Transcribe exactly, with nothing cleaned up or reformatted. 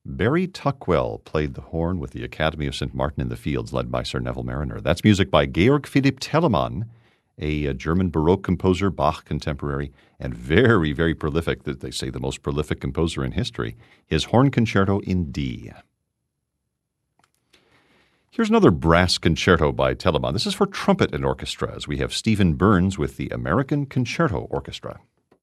Barry Tuckwell played the horn with the Academy of Saint Martin in the Fields, led by Sir Neville Mariner. That's music by Georg Philipp Telemann, a, a German Baroque composer, Bach contemporary, and very, very prolific, that they say the most prolific composer in history. His Horn Concerto in D. Here's another brass concerto by Telemann. This is for trumpet and orchestra, as we have Stephen Burns with the American Concerto Orchestra.